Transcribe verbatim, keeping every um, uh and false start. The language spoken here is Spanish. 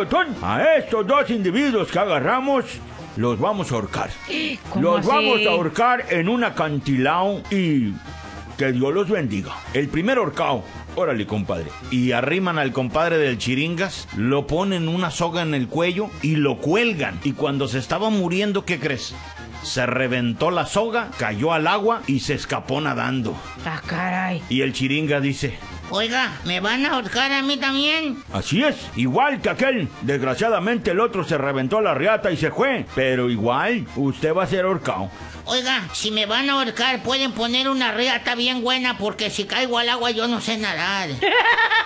Totón, a estos dos individuos que agarramos los vamos a ahorcar. Los así? vamos a ahorcar en un acantilado y que Dios los bendiga. El primer ahorcado, órale, compadre. Y arriman al compadre del Chiringas, lo ponen una soga en el cuello y lo cuelgan. Y cuando se estaba muriendo, ¿qué crees? Se reventó la soga, cayó al agua y se escapó nadando. Ah, caray. Y el Chiringa dice: Oiga, ¿me van a ahorcar a mí también? así es, igual que aquel. Desgraciadamente el otro se reventó la riata y se fue. Pero igual, usted va a ser ahorcado. Oiga, si me van a ahorcar, pueden poner una riata bien buena porque si caigo al agua yo no sé nadar.